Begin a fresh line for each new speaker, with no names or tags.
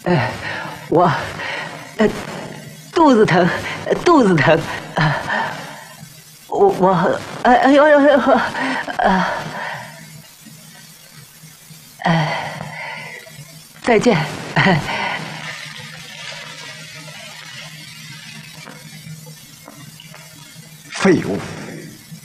我肚子疼，肚子疼，哎呦呦呦，再见。
废物！